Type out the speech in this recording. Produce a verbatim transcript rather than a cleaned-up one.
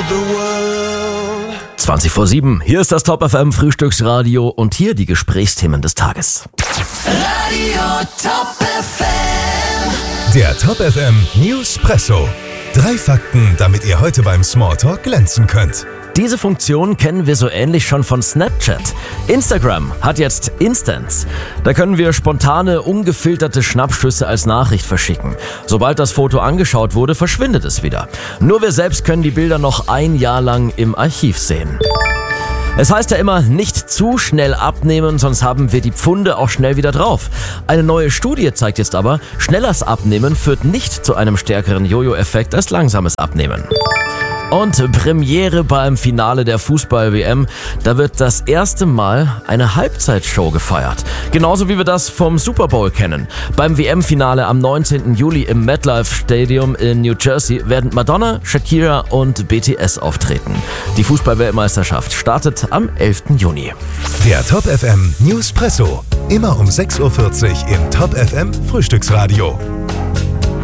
the world. zwanzig vor sieben, hier ist das Top F M Frühstücksradio und hier die Gesprächsthemen des Tages. Radio Top F M. Der Top F M Newspresso. Drei Fakten, damit ihr heute beim Smalltalk glänzen könnt. Diese Funktion kennen wir so ähnlich schon von Snapchat. Instagram hat jetzt Instants. Da können wir spontane, ungefilterte Schnappschüsse als Nachricht verschicken. Sobald das Foto angeschaut wurde, verschwindet es wieder. Nur wir selbst können die Bilder noch ein Jahr lang im Archiv sehen. Es heißt ja immer, nicht zu schnell abnehmen, sonst haben wir die Pfunde auch schnell wieder drauf. Eine neue Studie zeigt jetzt aber, schnelleres Abnehmen führt nicht zu einem stärkeren Jojo-Effekt als langsames Abnehmen. Und Premiere beim Finale der Fußball-W M, da wird das erste Mal eine Halbzeitshow gefeiert. Genauso wie wir das vom Super Bowl kennen. Beim W M-Finale am neunzehnten Juli im MetLife Stadium in New Jersey werden Madonna, Shakira und B T S auftreten. Die Fußball-Weltmeisterschaft startet am elften Juni. Der Top F M Newspresso. Immer um sechs Uhr vierzig im Top F M Frühstücksradio.